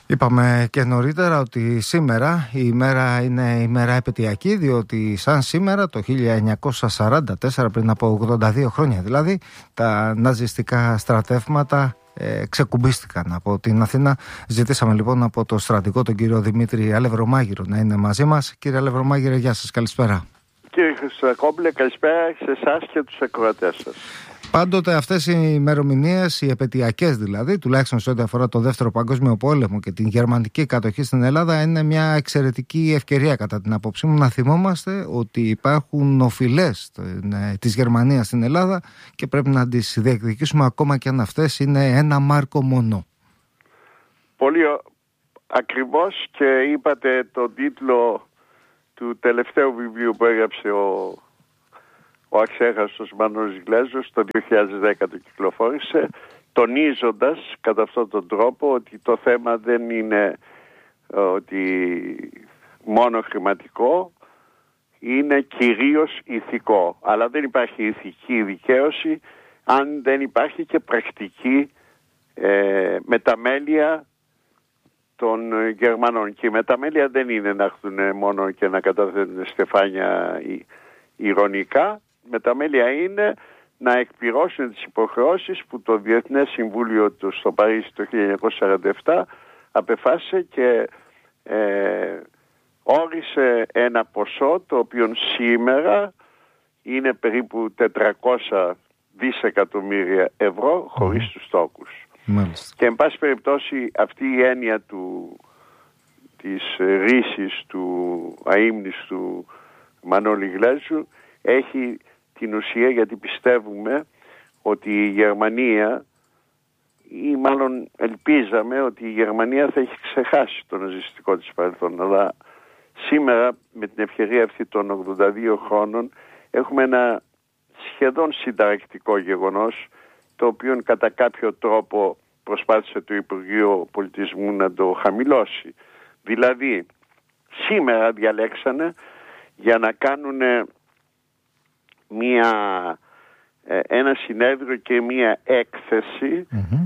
Είπαμε και νωρίτερα ότι σήμερα η ημέρα είναι ημέρα επαιτειακή, διότι σαν σήμερα το 1944, πριν από 82 χρόνια δηλαδή, τα ναζιστικά στρατεύματα ξεκουμπίστηκαν από την Αθήνα. Ζητήσαμε λοιπόν από το στρατηγό, τον κύριο Δημήτρη Αλευρομάγειρο, να είναι μαζί μας. Κύριε Αλευρομάγειρο, γεια σας, καλησπέρα. Κύριε Χριστακόπουλε, καλησπέρα σε εσάς και τους ακροατές σας. Πάντοτε αυτές οι ημερομηνίες, οι επαιτειακές δηλαδή, τουλάχιστον σε ό,τι αφορά το Δεύτερο Παγκόσμιο Πόλεμο και την γερμανική κατοχή στην Ελλάδα, είναι μια εξαιρετική ευκαιρία κατά την άποψή μου να θυμόμαστε ότι υπάρχουν οφειλές της Γερμανίας στην Ελλάδα και πρέπει να τις διεκδικήσουμε ακόμα και αν αυτές είναι ένα μάρκο μόνο. Πολύ ακριβώς, και είπατε τον τίτλο του τελευταίου βιβλίου που έγραψε ο αξέχαστος Μανώλης Γλέζος, το 2010 το κυκλοφόρησε, τονίζοντας κατά αυτόν τον τρόπο ότι το θέμα δεν είναι ότι μόνο χρηματικό, είναι κυρίως ηθικό. Αλλά δεν υπάρχει ηθική δικαίωση αν δεν υπάρχει και πρακτική μεταμέλεια των Γερμανών. Και η μεταμέλεια δεν είναι να έρθουν μόνο και να καταθέτουν στεφάνια ηρωνικά. Μεταμέλεια είναι να εκπληρώσουν τις υποχρεώσεις που το Διεθνές Συμβούλιο του στο Παρίσι το 1947 απεφάσισε και όρισε ένα ποσό το οποίο σήμερα είναι περίπου 400 δισεκατομμύρια ευρώ χωρίς τους τόκους. Μάλιστα. Και εν πάση περιπτώσει αυτή η έννοια της ρήσης του αείμνηστου Μανώλη Γλέζου έχει την ουσία, γιατί πιστεύουμε ότι η Γερμανία, ή μάλλον ελπίζαμε ότι η Γερμανία θα έχει ξεχάσει το ναζιστικό της παρελθόν, αλλά σήμερα με την ευκαιρία αυτή των 82 χρόνων έχουμε ένα σχεδόν συνταρακτικό γεγονός, το οποίο κατά κάποιο τρόπο προσπάθησε το Υπουργείο Πολιτισμού να το χαμηλώσει. Δηλαδή σήμερα διαλέξανε για να κάνουν ένα συνέδριο και μία έκθεση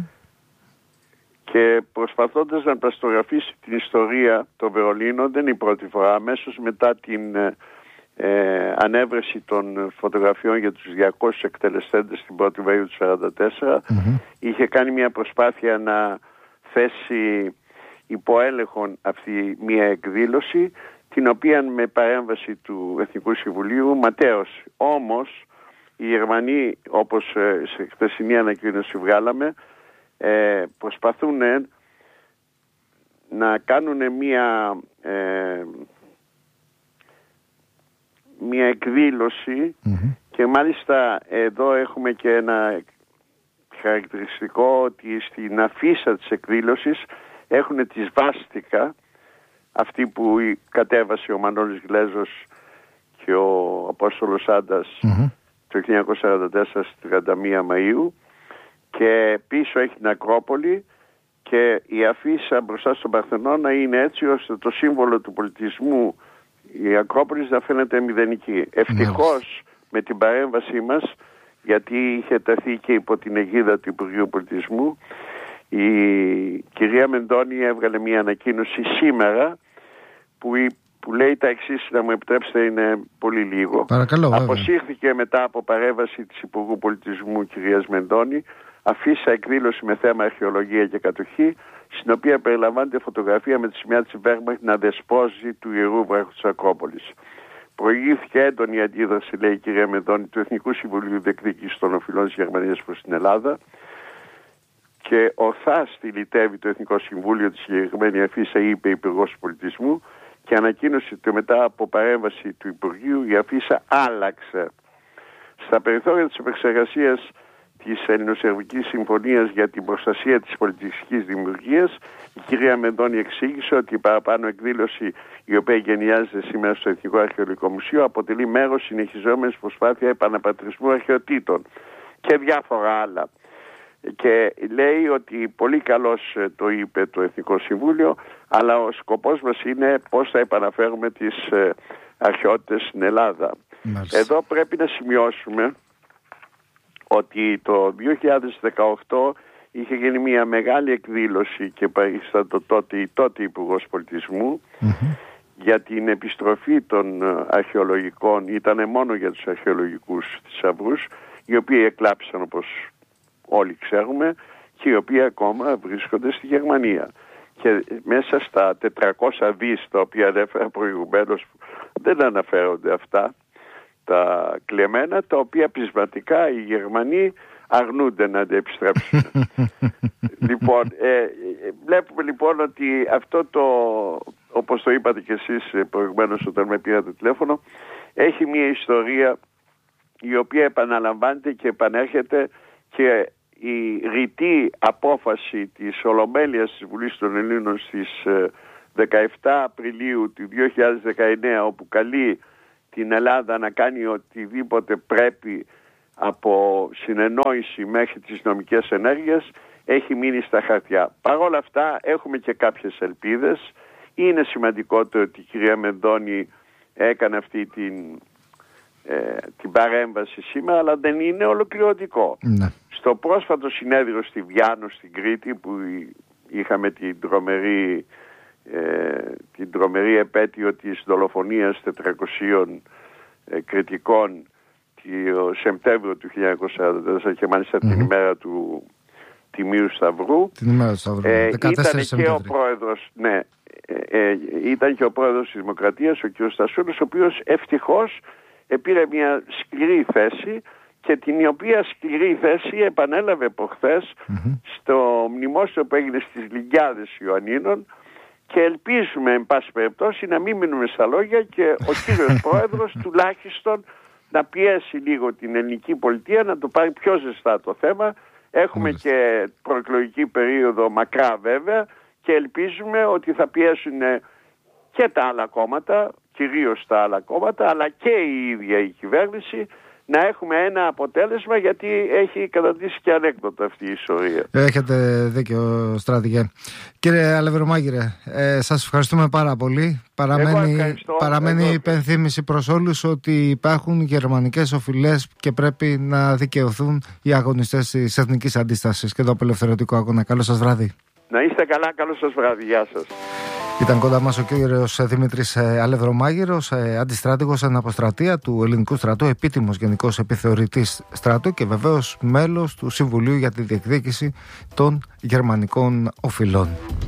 και προσπαθώντας να πλαστογραφήσει την ιστορία το Βερολίνο, δεν είναι η πρώτη φορά, αμέσως μετά την ανέβρεση των φωτογραφιών για τους 200 εκτελεστέντες στην 1η Μαΐου του 1944 είχε κάνει μια προσπάθεια να θέσει υπό έλεγχον αυτή μια εκδήλωση, την οποία με παρέμβαση του Εθνικού Συμβουλίου ματαίωσε. Όμως οι Γερμανοί, όπως σε χθεσινή ανακοίνωση βγάλαμε, προσπαθούν να κάνουν μια εκδήλωση και μάλιστα εδώ έχουμε και ένα χαρακτηριστικό, ότι στην αφίσα της εκδήλωσης έχουν τη σβάστηκα, αυτή που κατέβασε ο Μανώλης Γλέζος και ο Απόστολος Άντας το 1944 στις 31 Μαΐου, και πίσω έχει την Ακρόπολη, και η αφίσα μπροστά στον Παρθενώνα είναι έτσι ώστε το σύμβολο του πολιτισμού, η Ακρόπολης, να φαίνεται μηδενική. Ευτυχώς με την παρέμβασή μας, γιατί είχε τεθεί και υπό την αιγίδα του Υπουργείου Πολιτισμού, η κυρία Μεντώνη έβγαλε μια ανακοίνωση σήμερα που λέει τα εξής, να μου επιτρέψετε, είναι πολύ λίγο. Παρακαλώ, αποσύρθηκε μετά από παρέμβαση της Υπουργού Πολιτισμού κυρίας Μεντώνη αφίσα εκδήλωση με θέμα αρχαιολογία και κατοχή, στην οποία περιλαμβάνεται φωτογραφία με τη σημαία της Wehrmacht να δεσπόζει του Ιερού Βράχου της Ακρόπολης. Προηγήθηκε έντονη αντίδραση, λέει η κυρία Μεντώνη, του Εθνικού Συμβουλίου Διεκδίκησης των Οφειλών της Γερμανίας προς την Ελλάδα, και ορθά στυλιτεύει το Εθνικό Συμβούλιο τη συγκεκριμένη αφίσα, είπε η Υπουργός Πολιτισμού, και ανακοίνωσε ότι μετά από παρέμβαση του Υπουργείου η αφίσα άλλαξε. Στα περιθώρια της επεξεργασίας της Ελληνοσερβικής Συμφωνίας για την προστασία της πολιτιστικής δημιουργίας, η κυρία Μεντώνη εξήγησε ότι η παραπάνω εκδήλωση, η οποία γενιάζεται σήμερα στο Εθνικό Αρχαιολογικό Μουσείο, αποτελεί μέρος συνεχιζόμενης προσπάθεια επαναπατρισμού αρχαιοτήτων και διάφορα άλλα. Και λέει ότι πολύ καλώς το είπε το Εθνικό Συμβούλιο, αλλά ο σκοπός μας είναι πώς θα επαναφέρουμε τις αρχαιότητες στην Ελλάδα. Μάλιστα. Εδώ πρέπει να σημειώσουμε ότι το 2018 είχε γίνει μια μεγάλη εκδήλωση και παρίστατο η τότε Υπουργός Πολιτισμού για την επιστροφή των αρχαιολογικών, ήταν μόνο για τους αρχαιολογικούς θησαυρούς, οι οποίοι εκλάψαν όπως όλοι ξέρουμε και οι οποίοι ακόμα βρίσκονται στη Γερμανία. Και μέσα στα 400 δις τα οποία ανέφερα προηγουμένως, δεν αναφέρονται αυτά τα κλεμμένα, τα οποία πεισματικά οι Γερμανοί αρνούνται να τα επιστρέψουν. Λοιπόν, βλέπουμε λοιπόν ότι αυτό το, όπως το είπατε και εσείς προηγουμένως όταν με πήρατε τηλέφωνο, έχει μια ιστορία η οποία επαναλαμβάνεται και επανέρχεται, και η ρητή απόφαση της Ολομέλειας της Βουλής των Ελλήνων στις 17 Απριλίου του 2019, όπου καλεί την Ελλάδα να κάνει οτιδήποτε πρέπει από συνεννόηση μέχρι τις νομικές ενέργειες, έχει μείνει στα χαρτιά. Παρ' όλα αυτά έχουμε και κάποιες ελπίδες. Είναι σημαντικό το ότι η κυρία Μενδώνη έκανε αυτή την παρέμβαση σήμερα, αλλά δεν είναι ολοκληρωτικό. Ναι. Στο πρόσφατο συνέδριο στη Βιάνο στην Κρήτη, που είχαμε την τρομερή επέτειο της δολοφονίας 400 κριτικών το Σεπτέμβριο του 1944 και μάλιστα την ημέρα του Τιμίου Σταυρού, ήταν και ο πρόεδρος, ήταν και ο πρόεδρος της Δημοκρατίας, ο κ. Στασούλης, ο οποίος ευτυχώς πήρε μια σκληρή θέση, και την οποία σκληρή θέση επανέλαβε προχθές στο μνημόσυνο που έγινε στις Λυγκιάδες Ιωαννίνων, και ελπίζουμε εν πάση περιπτώσει να μην μείνουμε στα λόγια και ο κύριος πρόεδρος τουλάχιστον να πιέσει λίγο την ελληνική πολιτεία να το πάρει πιο ζεστά το θέμα. Έχουμε και προεκλογική περίοδο μακρά βέβαια, και ελπίζουμε ότι θα πιέσουν και τα άλλα κόμματα, κυρίως τα άλλα κόμματα, αλλά και η ίδια η κυβέρνηση, να έχουμε ένα αποτέλεσμα, γιατί έχει καταντήσει και ανέκδοτο αυτή η ιστορία. Έχετε δίκιο, στρατηγέ. Κύριε Αλευρομάγειρε, σας ευχαριστούμε πάρα πολύ. Παραμένει η υπενθύμηση προς όλους ότι υπάρχουν γερμανικές οφειλές και πρέπει να δικαιωθούν οι αγωνιστές της Εθνικής Αντίστασης και το απελευθερωτικό αγώνα. Καλό σας βράδυ. Να είστε καλά, καλό σας βράδυ. Γεια σας. Ήταν κοντά μας ο κύριος Δημήτρης Αλευρομάγειρος, αντιστράτηγος εν αποστρατεία του Ελληνικού Στρατού, επίτιμος γενικός επιθεωρητής στρατού και βεβαίως μέλος του Συμβουλίου για τη Διεκδίκηση των Γερμανικών Οφειλών.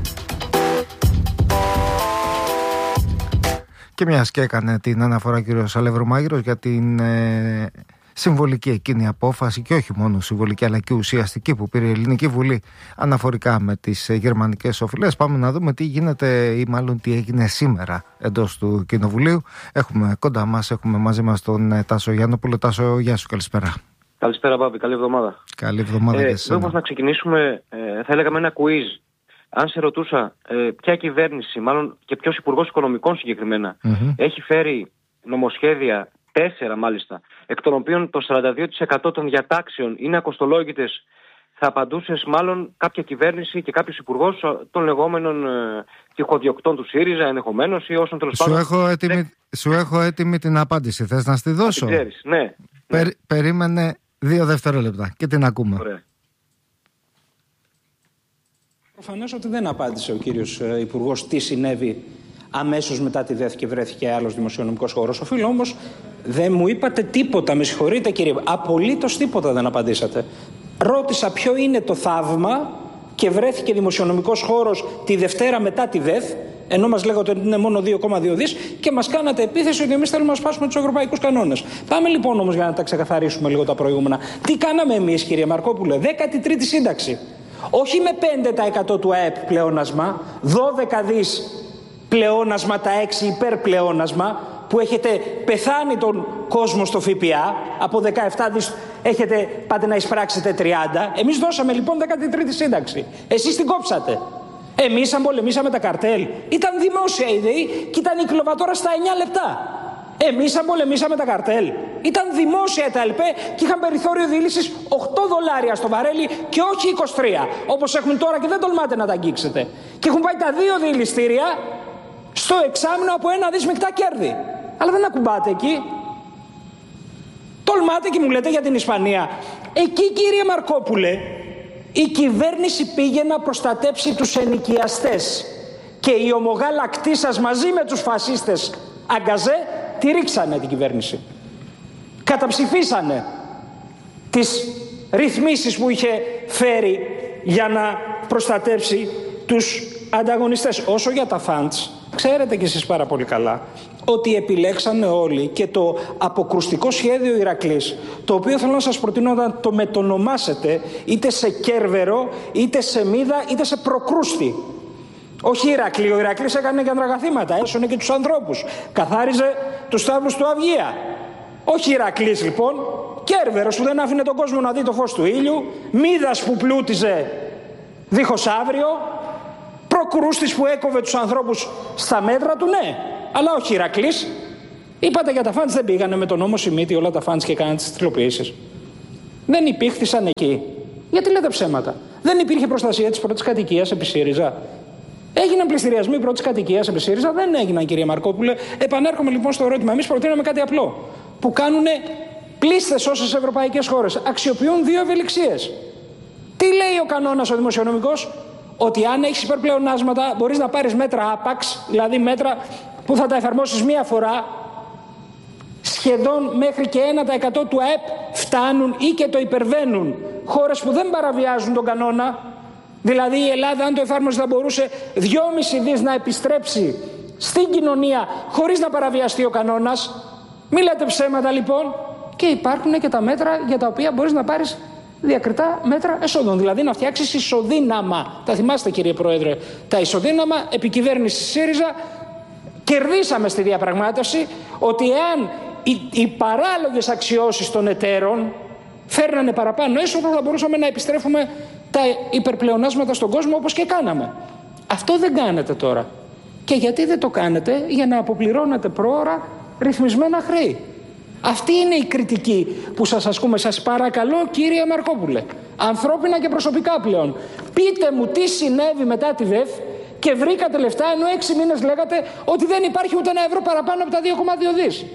Και μιας και έκανε την αναφορά κύριος Αλευρομάγειρος για την συμβολική εκείνη απόφαση, και όχι μόνο συμβολική αλλά και ουσιαστική, που πήρε η Ελληνική Βουλή αναφορικά με τις γερμανικές οφειλές, πάμε να δούμε τι γίνεται, ή μάλλον τι έγινε σήμερα εντός του Κοινοβουλίου. Έχουμε κοντά μας, έχουμε μαζί μας τον Τάσο Γιαννόπουλο. Τάσο, γεια σου, καλησπέρα. Καλησπέρα Πάπη, καλή εβδομάδα. Καλή εβδομάδα και εσένα. Όμως να ξεκινήσουμε, θα έλεγα με ένα quiz. Αν σε ρωτούσα ποια κυβέρνηση, μάλλον και ποιος υπουργός οικονομικών συγκεκριμένα, έχει φέρει νομοσχέδια, 4 μάλιστα, εκ των οποίων το 42% των διατάξεων είναι ακοστολόγητες, θα απαντούσες μάλλον κάποια κυβέρνηση και κάποιος υπουργός των λεγόμενων τυχοδιοκτών του ΣΥΡΙΖΑ ενδεχομένως, ή όσων τέλος πάντων. Σου έχω έτοιμη την απάντηση. Θες να στη δώσω? Ξέρεις, ναι. Περίμενε 2 δευτερόλεπτα και την ακούμε. Ωραία. Προφανώς ότι δεν απάντησε ο κύριος Υπουργός τι συνέβη αμέσως μετά τη ΔΕΘ και βρέθηκε άλλος δημοσιονομικός χώρος. Οφείλω όμως, δεν μου είπατε τίποτα, με συγχωρείτε κύριε, απολύτως τίποτα δεν απαντήσατε. Ρώτησα ποιο είναι το θαύμα και βρέθηκε δημοσιονομικός χώρος τη Δευτέρα μετά τη ΔΕΘ, ενώ μας λέγατε ότι είναι μόνο 2,2 δις και μας κάνατε επίθεση ότι εμείς θέλουμε να σπάσουμε τους ευρωπαϊκούς κανόνες. Πάμε λοιπόν όμως για να τα ξεκαθαρίσουμε λίγο τα προηγούμενα. Τι κάναμε εμείς κύριε Μαρκόπουλε? 13η σύνταξη. Όχι με 5% του ΑΕΠ πλεόνασμα, 12 δις πλεόνασμα, τα 6 υπερπλεόνασμα, που έχετε πεθάνει τον κόσμο στο ΦΠΑ, από 17 δις πάτε να εισπράξετε 30. Εμείς δώσαμε λοιπόν 13η σύνταξη. Εσείς την κόψατε. Εμείς αν πολεμήσαμε τα καρτέλ, ήταν δημόσια η ΔΕΗ και ήταν η κιλοβατόρα στα 9 λεπτά. Εμείς αν πολεμήσαμε τα καρτέλ, ήταν δημόσια τα ΕΛΠΕ και είχαν περιθώριο διήλυσης $8 στο βαρέλι και όχι 23, όπως έχουν τώρα και δεν τολμάτε να τα αγγίξετε. Και έχουν πάει τα 2 διηληστήρια στο εξάμηνο από 1 δις μεικτά κέρδη. Αλλά δεν ακουμπάτε εκεί. Τολμάτε και μου λέτε για την Ισπανία. Εκεί κύριε Μαρκόπουλε, Η κυβέρνηση πήγε να προστατέψει τους ενοικιαστές και οι ομογάλακτοί σας μαζί με τους φασίστες αγκαζέ τη ρίξανε την κυβέρνηση. Καταψηφίσανε τις ρυθμίσεις που είχε φέρει για να προστατεύσει τους ανταγωνιστές. Όσο για τα funds, ξέρετε κι εσείς πάρα πολύ καλά ότι επιλέξανε όλοι και το αποκρουστικό σχέδιο Ηρακλής, το οποίο θέλω να σας προτείνω να το μετονομάσετε είτε σε Κέρβερο, είτε σε Μίδα, είτε σε Προκρούστη. Όχι Ηρακλή, ο Ηρακλής έκανε και ανδραγαθήματα, έσωνε και τους ανθρώπους, καθάριζε τους στάβλους του Αυγία. Όχι Ηρακλής λοιπόν, Κέρβερος που δεν άφηνε τον κόσμο να δει το φως του ήλιου, Μίδας που πλούτιζε δίχως αύριο, Προκρούστης που έκοβε τους ανθρώπους στα μέτρα του, ναι, αλλά όχι Ηρακλής. Είπατε για τα φαντς, δεν πήγανε με τον νόμο Σιμίτη όλα τα φαντς και κάνανε τις τυλοποιήσεις. Δεν υπήρχαν εκεί. Γιατί λέτε ψέματα? Δεν υπήρχε προστασία της πρώτης κατοικίας επί ΣΥΡΙΖΑ? Έγιναν πληστηριασμοί πρώτης κατοικίας επί ΣΥΡΙΖΑ? Δεν έγιναν, κυρία Μαρκόπουλε. Επανέρχομαι λοιπόν στο ερώτημα. Εμείς προτείναμε κάτι απλό που κάνουν πλήστες όσες ευρωπαϊκές χώρες. Αξιοποιούν δύο ευελιξίες. Τι λέει ο κανόνας ο δημοσιονομικός? Ότι αν έχεις υπερπλεονάσματα μπορείς να πάρεις μέτρα άπαξ, δηλαδή μέτρα που θα τα εφαρμόσεις μία φορά, σχεδόν μέχρι και 1% του ΑΕΠ φτάνουν ή και το υπερβαίνουν χώρες που δεν παραβιάζουν τον κανόνα. Δηλαδή η Ελλάδα, αν το εφάρμοζε, θα μπορούσε 2,5 δις να επιστρέψει στην κοινωνία χωρίς να παραβιαστεί ο κανόνας. Μη λέτε ψέματα λοιπόν. Και υπάρχουν και τα μέτρα για τα οποία μπορείς να πάρεις διακριτά μέτρα εσόδων, δηλαδή να φτιάξεις ισοδύναμα. Τα θυμάστε, κύριε Πρόεδρε, τα ισοδύναμα επί κυβέρνηση ΣΥΡΙΖΑ. Κερδίσαμε στη διαπραγμάτευση ότι εάν οι παράλογες αξιώσεις των εταίρων φέρνανε παραπάνω έσοδα, θα μπορούσαμε να επιστρέφουμε τα υπερπλεονάσματα στον κόσμο, όπως και κάναμε. Αυτό δεν κάνετε τώρα. Και γιατί δεν το κάνετε? Για να αποπληρώνετε πρόωρα ρυθμισμένα χρέη. Αυτή είναι η κριτική που σας ασκούμε. Σας παρακαλώ, κύριε Μαρκόπουλε, ανθρώπινα και προσωπικά πλέον, πείτε μου τι συνέβη μετά τη ΔΕΦ και βρήκατε λεφτά, ενώ 6 μήνες λέγατε ότι δεν υπάρχει ούτε ένα ευρώ παραπάνω από τα 2,2 δις.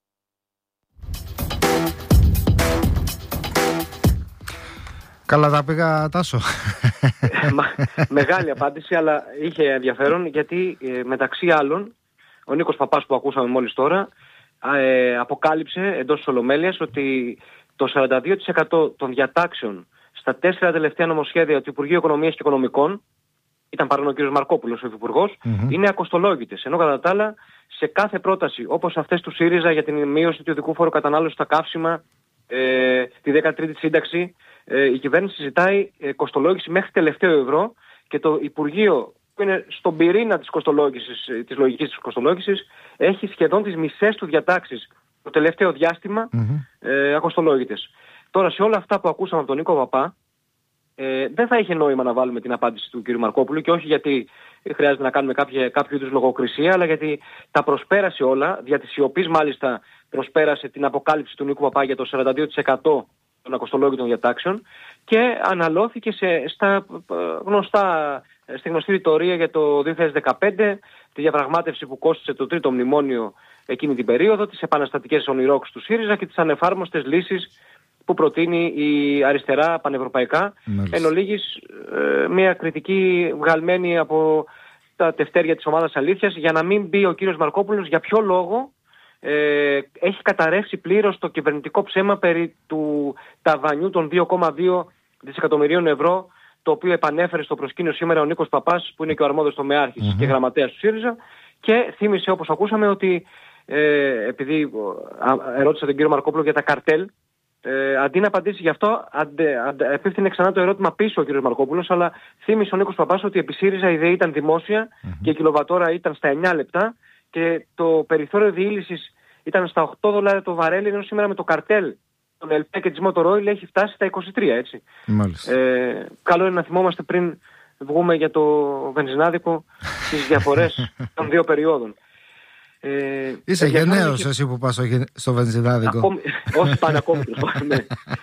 Καλά τα πήγα, Τάσο. Μεγάλη απάντηση, αλλά είχε ενδιαφέρον γιατί μεταξύ άλλων ο Νίκος Παπάς που ακούσαμε μόλις τώρα αποκάλυψε εντός της Ολομέλειας ότι το 42% των διατάξεων στα 4 τελευταία νομοσχέδια του Υπουργείου Οικονομίας και Οικονομικών, ήταν παρόν ο κ. Μαρκόπουλος ο Υφυπουργός, είναι ακοστολόγητες. Ενώ κατά τα άλλα σε κάθε πρόταση, όπως αυτές του ΣΥΡΙΖΑ για την μείωση του ειδικού φόρου κατανάλωσης στα καύσιμα, τη 13η σύνταξη, η κυβέρνηση ζητάει κοστολόγηση μέχρι τελευταίο ευρώ και το Υπουργείο που είναι στον πυρήνα της κοστολόγησης, της λογικής της κοστολόγησης, έχει σχεδόν τις μισές του διατάξεις το τελευταίο διάστημα ακοστολόγητες. Τώρα σε όλα αυτά που ακούσαμε από τον Νίκο Παπά, δεν θα είχε νόημα να βάλουμε την απάντηση του κ. Μαρκόπουλου, και όχι γιατί χρειάζεται να κάνουμε κάποιο είδους λογοκρισία, αλλά γιατί τα προσπέρασε όλα, δια της σιωπής μάλιστα προσπέρασε την αποκάλυψη του Νίκου Παπά για το 42% των ακοστολόγητων διατάξεων και αναλώθηκε στη γνωστή ρητορία για το 2015, τη διαπραγμάτευση που κόστισε το τρίτο μνημόνιο εκείνη την περίοδο, τις επαναστατικές ονειρόξεις του ΣΥΡΙΖΑ και τις ανεφάρμοστες λύσεις που προτείνει η αριστερά πανευρωπαϊκά. Εν ολίγης, μια κριτική βγαλμένη από τα τευτέρια της ομάδας αλήθειας, για να μην μπει ο κύριος Μαρκόπουλος για ποιο λόγο έχει καταρρεύσει πλήρως το κυβερνητικό ψέμα περί του ταβανιού των 2,2 δισεκατομμυρίων ευρώ, το οποίο επανέφερε στο προσκήνιο σήμερα ο Νίκος Παπάς, που είναι και ο αρμόδιος τομεάρχης και γραμματέας του ΣΥΡΙΖΑ, και θύμισε, όπως ακούσαμε, ότι επειδή ερώτησα τον κύριο Μαρκόπουλο για τα καρτέλ, αντί να απαντήσει γι' αυτό, επίφθηνε ξανά το ερώτημα πίσω ο κύριος Μαρκόπουλος, αλλά θύμισε ο Νίκος Παπάς ότι επί ΣΥΡΙΖΑ η ΔΕΗ ήταν δημόσια και η κιλοβατόρα ήταν στα 9 λεπτά και το περιθώριο διήλυσης ήταν στα $8 το βαρέλι, ενώ σήμερα με το καρτέλ των ΕΛΠΕ και της Motor Oil έχει φτάσει στα 23, έτσι. Καλό είναι να θυμόμαστε πριν βγούμε για το βενζινάδικο τις διαφορές των δύο περιόδων. Είσαι γενναίος εσύ που πας στο βενζινάδικο. Όσοι πάνε ακόμη. Ναι.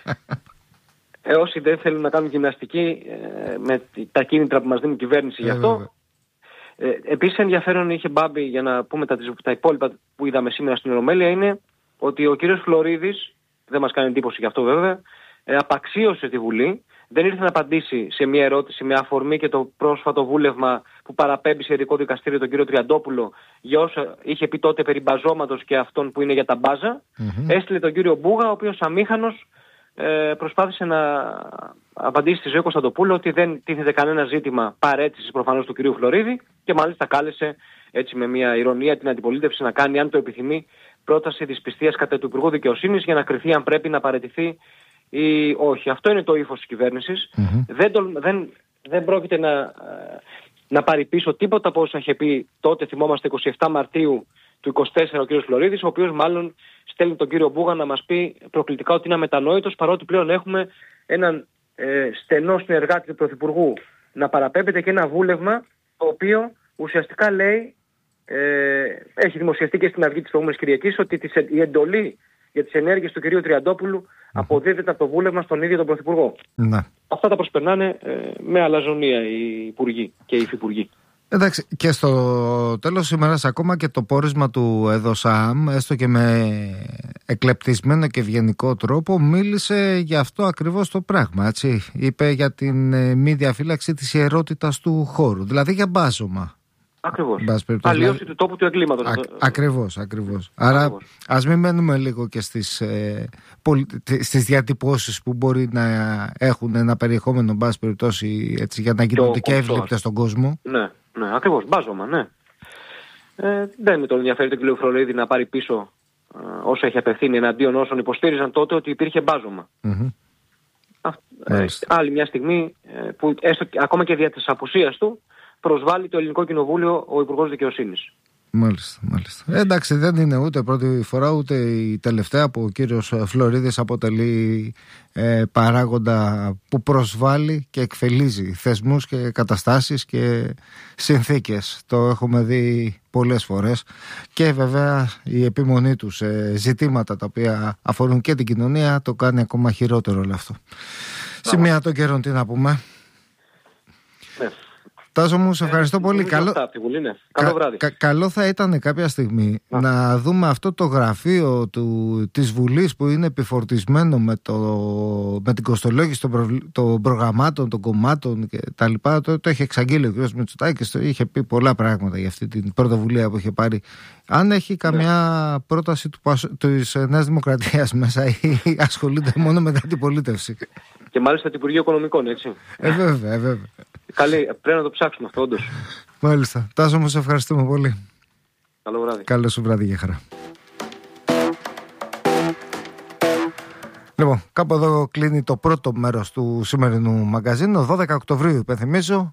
Όσοι δεν θέλουν να κάνουν γυμναστική με τα κίνητρα που μας δίνει η κυβέρνηση γι' αυτό. Επίσης ενδιαφέρον είχε, Μπάμπη, για να πούμε τα υπόλοιπα που είδαμε σήμερα στην Ολομέλεια, είναι ότι ο κύριος Φλωρίδης, δεν μας κάνει εντύπωση γι' αυτό βέβαια, απαξίωσε τη Βουλή, δεν ήρθε να απαντήσει σε μια ερώτηση με αφορμή και το πρόσφατο βούλευμα που παραπέμπει σε ειδικό δικαστήριο τον κύριο Τριαντόπουλο για όσα είχε πει τότε περί μπαζώματος και αυτών που είναι για τα μπάζα. Έστειλε τον κύριο Μπούγα, ο οποίος αμήχανος προσπάθησε να απαντήσει στη Ζωή Κωνσταντοπούλου ότι δεν τίθεται κανένα ζήτημα παρέτησης προφανώς του κυρίου Φλωρίδη και μάλιστα κάλεσε έτσι με μια ηρωνία την αντιπολίτευση να κάνει, αν το επιθυμεί, πρόταση δυσπιστίας κατά του Υπουργού Δικαιοσύνης για να κριθεί αν πρέπει να παραιτηθεί ή όχι. Αυτό είναι το ύφος της κυβέρνησης. Δεν πρόκειται να πάρει πίσω τίποτα από όσα είχε πει τότε, θυμόμαστε, 27 Μαρτίου του 24 ο κύριος Φλωρίδης, ο οποίος μάλλον στέλνει τον κύριο Μπούγα να μας πει προκλητικά ότι είναι αμετανόητος, παρότι πλέον έχουμε έναν στενό συνεργάτη του Πρωθυπουργού να παραπέμπεται και ένα βούλευμα το οποίο ουσιαστικά λέει, έχει δημοσιευτεί και στην Αυγή της προηγούμενης Κυριακής, ότι η εντολή για τις ενέργειες του κυρίου Τριαντόπουλου αποδίδεται από το βούλευμα στον ίδιο τον Πρωθυπουργό. Ναι. Αυτά τα προσπερνάνε με αλαζονία οι υπουργοί και οι υφυπουργοί. Εντάξει, και στο τέλος της ημέρας ακόμα και το πόρισμα του ΕΔΟΣΑΜ, έστω και με εκλεπτισμένο και ευγενικό τρόπο, μίλησε για αυτό ακριβώς το πράγμα, έτσι. Είπε για την μη διαφύλαξη της ιερότητας του χώρου, δηλαδή για μπάζωμα. Ακριβώς. Αλλίωση του τόπου του εγκλήματος. Ακριβώς. Άρα ας μην μένουμε λίγο και στις διατυπώσεις που μπορεί να έχουν ένα περιεχόμενο, μπας περιπτώσει, έτσι, για να γίνονται και εύληπτες στον κόσμο. Ναι, ακριβώς. Μπάζωμα, ναι. Δεν με τον ενδιαφέρει τον κύριο Φλωρίδη να πάρει πίσω όσα έχει απευθύνει εναντίον όσων υποστήριζαν τότε ότι υπήρχε μπάζωμα. Άλλη μια στιγμή που έστω ακόμα και δια της απουσίας του προσβάλλει το Ελληνικό Κοινοβούλιο ο Υπουργός Δικαιοσύνης. Μάλιστα. Εντάξει, δεν είναι ούτε πρώτη φορά ούτε η τελευταία που ο κύριος Φλωρίδης αποτελεί παράγοντα που προσβάλλει και εκφελίζει θεσμούς και καταστάσεις και συνθήκες. Το έχουμε δει πολλές φορές και βέβαια η επιμονή του σε ζητήματα τα οποία αφορούν και την κοινωνία το κάνει ακόμα χειρότερο όλο αυτό. Σημεία των καιρών, τι να πούμε. Ναι. Τάσο μου, σε ευχαριστώ πολύ. Καλό θα ήταν κάποια στιγμή να δούμε αυτό το γραφείο της Βουλής που είναι επιφορτισμένο με την κοστολόγηση των προγραμμάτων, των κομμάτων και τα λοιπά. Το έχει εξαγγείλει ο κ. Μητσοτάκης, είχε πει πολλά πράγματα για αυτή την πρωτοβουλία που είχε πάρει. Αν έχει καμιά πρόταση της Νέας Δημοκρατίας μέσα ή ασχολείται μόνο με την αντιπολίτευση. Και μάλιστα το Υπουργείο Οικονομικών, έτσι. Βέβαια. Καλή, πρέπει να το ψάξουμε αυτό, όντως. Μάλιστα. Τάσο μου, σε ευχαριστούμε πολύ. Καλό βράδυ. Καλό σου βράδυ, για χαρά. Λοιπόν, κάπου εδώ κλείνει το πρώτο μέρος του σημερινού μαγκαζίνου. 12 Οκτωβρίου, υπενθυμίζω,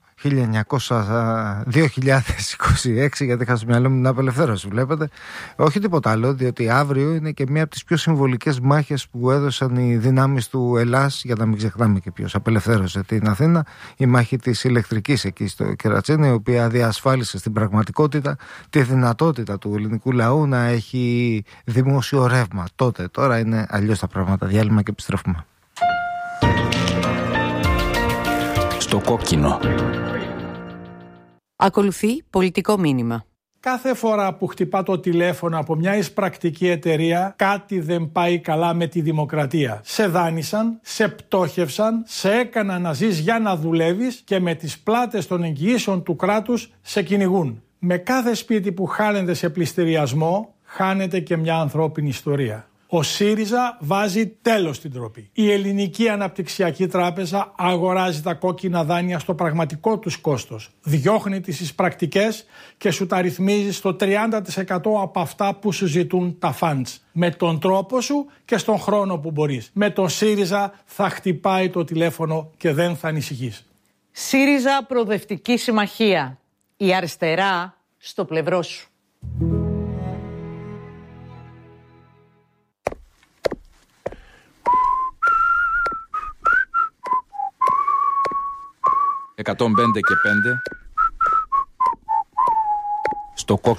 2026, γιατί είχα στο μυαλό μου την απελευθέρωση, βλέπετε. Όχι τίποτα άλλο, διότι αύριο είναι και μία από τις πιο συμβολικές μάχες που έδωσαν οι δυνάμεις του Ελλάς, για να μην ξεχνάμε και ποιος απελευθέρωσε την Αθήνα, η μάχη της ηλεκτρικής εκεί στο Κερατσίνη, η οποία διασφάλισε στην πραγματικότητα τη δυνατότητα του ελληνικού λαού να έχει δημόσιο ρεύμα. Τώρα είναι αλλιώς τα πράγματα. Διάλειμμα και επιστρέφουμε. Στο κόκκινο. Ακολουθεί πολιτικό μήνυμα. Κάθε φορά που χτυπά το τηλέφωνο από μια εισπρακτική εταιρεία, κάτι δεν πάει καλά με τη δημοκρατία. Σε δάνεισαν, σε πτώχευσαν, σε έκαναν να ζεις για να δουλεύεις και με τις πλάτες των εγγυήσεων του κράτους σε κυνηγούν. Με κάθε σπίτι που χάνεται σε πληστηριασμό, χάνεται και μια ανθρώπινη ιστορία. Ο ΣΥΡΙΖΑ βάζει τέλος στην ντροπή. Η Ελληνική Αναπτυξιακή Τράπεζα αγοράζει τα κόκκινα δάνεια στο πραγματικό τους κόστος. Διώχνει τις εισπρακτικές και σου τα ρυθμίζει στο 30% από αυτά που σου ζητούν τα funds. Με τον τρόπο σου και στον χρόνο που μπορείς. Με τον ΣΥΡΙΖΑ θα χτυπάει το τηλέφωνο και δεν θα ανησυχείς. ΣΥΡΙΖΑ Προοδευτική Συμμαχία. Η αριστερά στο πλευρό σου. 105 και 5 στο κόκκινο.